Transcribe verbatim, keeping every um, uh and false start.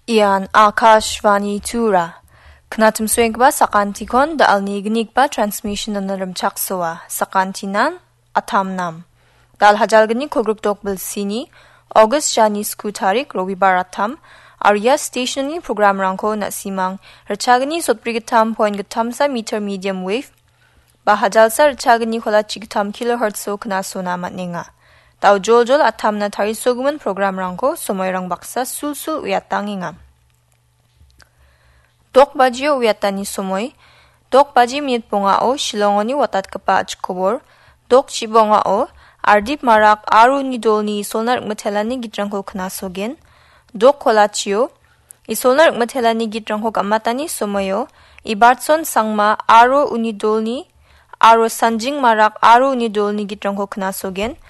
Ian Akashvani Tura. Knatum swengba sakantikon da alnignikba transmission nanarim chaksoa. Sakantinan atamnam. Dal hajalgani kogruk dokbel sini. August Jani Skutarik Robibar Atam. Arya stationary program rangko na simang. Rachagani sotprigitam point gatamsa meter medium wave. Bahajalsa rachagani kola chigitam kilohertz so knaso namat ninga. Tau jol-jol atam na tarisoguman program rangko somoyrang baksa sul-sul uyatanginga. Dok bajio uyatani somoy. Dok baji minit bongao shilongoni watat kapa achkobor. Dok chibongao ardip marak aru ni dolni isolnar ukmatelani gitrangko knasogen. Dok kolachio isolnar ukmatelani gitrangko gamatani somoyo. Ibartson sangma aru unidolni aro sanjing marak aru unidolni gitrangko knasogen.